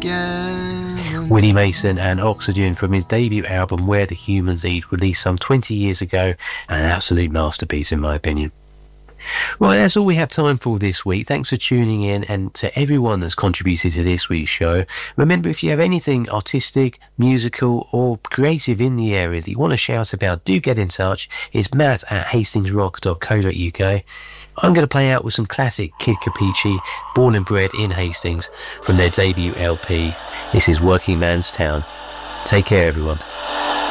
again. Willie Mason and Oxygen from his debut album Where the Humans Eat, released some 20 years ago, an absolute masterpiece in my opinion. Right, that's all we have time for this week. Thanks for tuning in, and to everyone that's contributed to this week's show. Remember, if you have anything artistic, musical or creative in the area that you want to shout about, do get in touch. It's matt@hastingsrock.co.uk. I'm going to play out with some classic Kid Capici, born and bred in Hastings, from their debut LP. This is Working Man's Town. Take care, everyone.